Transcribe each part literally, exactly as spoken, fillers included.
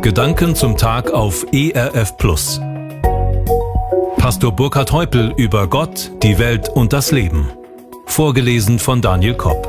Gedanken zum Tag auf E R F Plus. Pastor Burkhard Heupel über Gott, die Welt und das Leben. Vorgelesen von Daniel Kopp.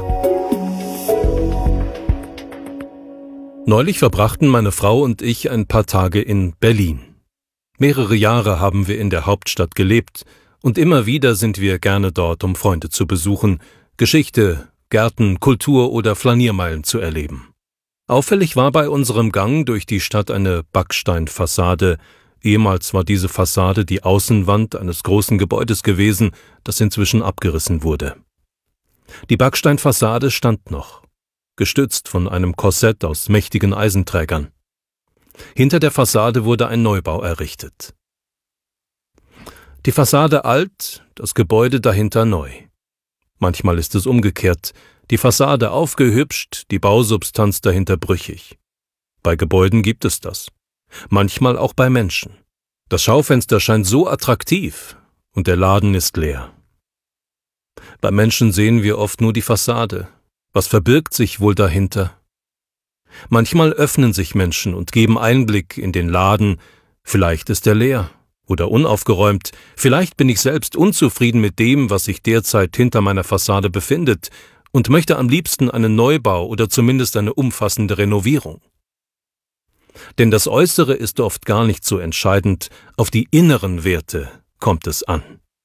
Neulich verbrachten meine Frau und ich ein paar Tage in Berlin. Mehrere Jahre haben wir in der Hauptstadt gelebt und immer wieder sind wir gerne dort, um Freunde zu besuchen, Geschichte, Gärten, Kultur oder Flaniermeilen zu erleben. Auffällig war bei unserem Gang durch die Stadt eine Backsteinfassade. Ehemals war diese Fassade die Außenwand eines großen Gebäudes gewesen, das inzwischen abgerissen wurde. Die Backsteinfassade stand noch, gestützt von einem Korsett aus mächtigen Eisenträgern. Hinter der Fassade wurde ein Neubau errichtet. Die Fassade alt, das Gebäude dahinter neu. Manchmal ist es umgekehrt, die Fassade aufgehübscht, die Bausubstanz dahinter brüchig. Bei Gebäuden gibt es das. Manchmal auch bei Menschen. Das Schaufenster scheint so attraktiv und der Laden ist leer. Bei Menschen sehen wir oft nur die Fassade. Was verbirgt sich wohl dahinter? Manchmal öffnen sich Menschen und geben Einblick in den Laden. Vielleicht ist er leer oder unaufgeräumt. Vielleicht bin ich selbst unzufrieden mit dem, was sich derzeit hinter meiner Fassade befindet und möchte am liebsten einen Neubau oder zumindest eine umfassende Renovierung. Denn das Äußere ist oft gar nicht so entscheidend, auf die inneren Werte kommt es an.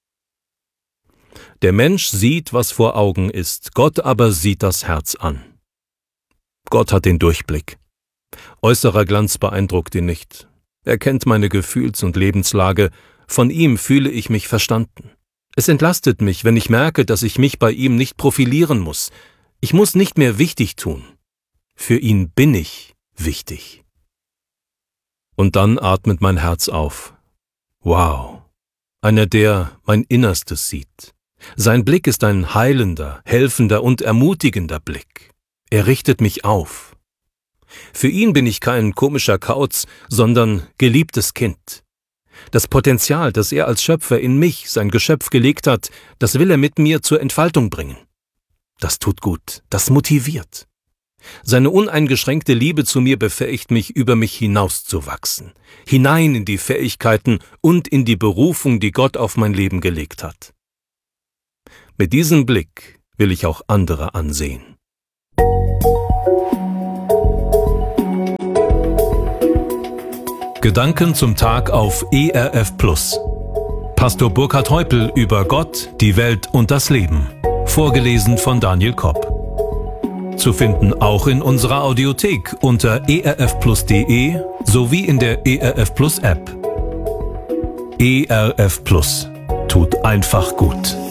Der Mensch sieht, was vor Augen ist, Gott aber sieht das Herz an. Gott hat den Durchblick. Äußerer Glanz beeindruckt ihn nicht. Er kennt meine Gefühls- und Lebenslage, von ihm fühle ich mich verstanden. Es entlastet mich, wenn ich merke, dass ich mich bei ihm nicht profilieren muss. Ich muss nicht mehr wichtig tun. Für ihn bin ich wichtig. Und dann atmet mein Herz auf. Wow, einer, der mein Innerstes sieht. Sein Blick ist ein heilender, helfender und ermutigender Blick. Er richtet mich auf. Für ihn bin ich kein komischer Kauz, sondern geliebtes Kind. Das Potenzial, das er als Schöpfer in mich, sein Geschöpf, gelegt hat, das will er mit mir zur Entfaltung bringen. Das tut gut, das motiviert. Seine uneingeschränkte Liebe zu mir befähigt mich, über mich hinauszuwachsen, hinein in die Fähigkeiten und in die Berufung, die Gott auf mein Leben gelegt hat. Mit diesem Blick will ich auch andere ansehen. Gedanken zum Tag auf E R F Plus. Pastor Burkhard Heupel über Gott, die Welt und das Leben. Vorgelesen von Daniel Kopp. Zu finden auch in unserer Audiothek unter e r f plus punkt d e sowie in der E R F Plus App. E R F Plus tut einfach gut.